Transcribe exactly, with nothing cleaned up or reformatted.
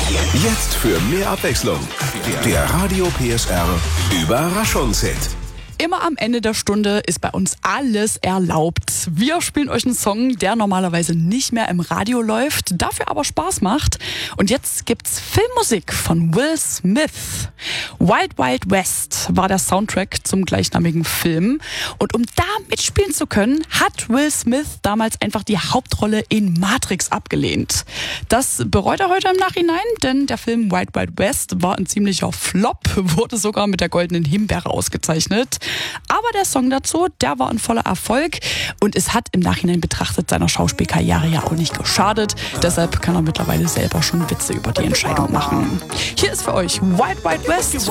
Jetzt für mehr Abwechslung. Der Radio P S R Überraschungshit. Immer am Ende der Stunde ist bei uns alles erlaubt. Wir spielen euch einen Song, der normalerweise nicht mehr im Radio läuft, dafür aber Spaß macht. Und jetzt gibt's Filmmusik von Will Smith. Wild Wild West war der Soundtrack zum gleichnamigen Film. Und um da mitspielen zu können, hat Will Smith damals einfach die Hauptrolle in Matrix abgelehnt. Das bereut er heute im Nachhinein, denn der Film Wild Wild West war ein ziemlicher Flop, wurde sogar mit der Goldenen Himbeere ausgezeichnet. Aber der Song dazu, der war ein voller Erfolg und es hat im Nachhinein betrachtet seiner Schauspielkarriere ja auch nicht geschadet. Deshalb kann er mittlerweile selber schon Witze über die Entscheidung machen. Hier ist für euch Wild Wild West